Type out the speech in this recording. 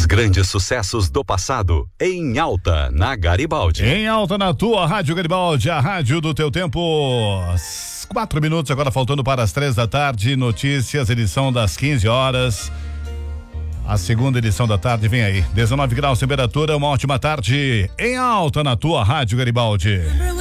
Os grandes sucessos do passado, em alta na Garibaldi. Em alta na tua Rádio Garibaldi, a rádio do teu tempo. 4 minutos agora faltando para as 3 da tarde. Notícias, edição das 15 horas. A segunda edição da tarde vem aí. 19 graus, temperatura, uma ótima tarde. Em alta na tua Rádio Garibaldi.